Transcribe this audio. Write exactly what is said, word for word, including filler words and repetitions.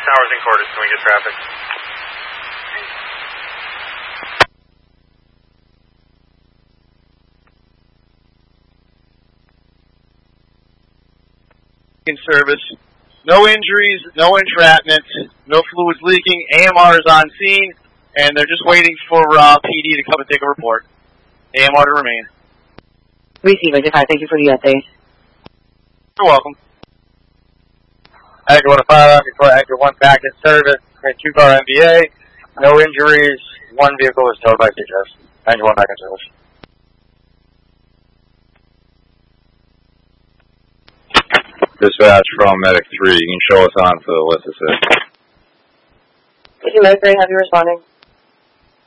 Towers and Cordis, can we get traffic? In service. No injuries, no entrapment, no fluids leaking. A M R is on scene, and they're just waiting for uh, P D to come and take a report. A M R to remain. Receive, Identify. Thank you for the update. You're welcome. Anchor one oh five, before Anchor one back in service. Two car M B A. No injuries. One vehicle was towed by C J S. Anchor one back in service. Dispatch from Medic three. You can show us on for the list assist. Medic three, have you responding?